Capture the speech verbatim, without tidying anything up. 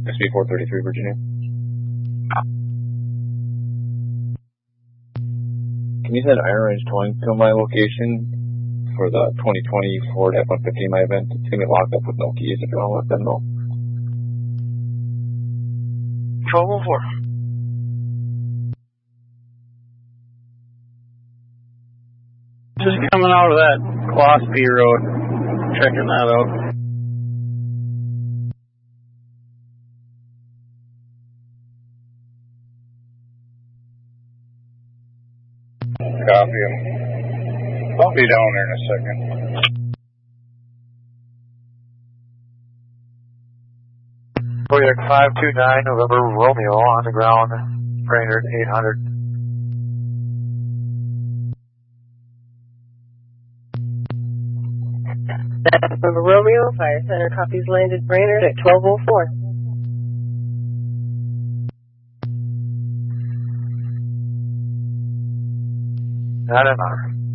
S B four thirty-three, Virginia. Can you send Iron Range towing to my location for the twenty twenty Ford F one fifty in my event? It's going to get locked up with no keys if you want to let them know. twelve oh four. Just coming out of that Closby Road, checking that out. Copy him. I'll be down there in a second. Kodiak five two nine, November Romeo on the ground, Brainerd eight hundred. November Romeo, Fire Center copies landed Brainerd at twelve oh four. Not an hour.